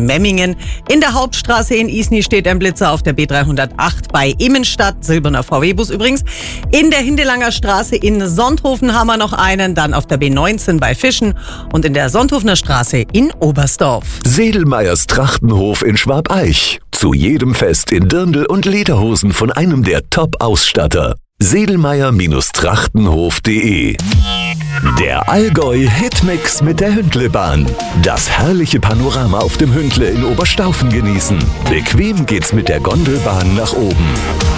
Memmingen. In der Hauptstraße in Isny steht ein Blitzer, auf der B308 bei Immenstadt, silberner VW-Bus übrigens. In der Hindelanger Straße in Sonthofen haben wir noch einen, dann auf der B19 bei Fischen und in der Sonthofener Straße in Oberstdorf. Sedelmeyers Trachtenhof in Schwabeich. Zu jedem Fest in Dirndl und Lederhosen von einem der Top-Ausstatter. Sedelmeyer-Trachtenhof.de. Der Allgäu-Hitmix mit der Hündlebahn. Das herrliche Panorama auf dem Hündle in Oberstaufen genießen. Bequem geht's mit der Gondelbahn nach oben.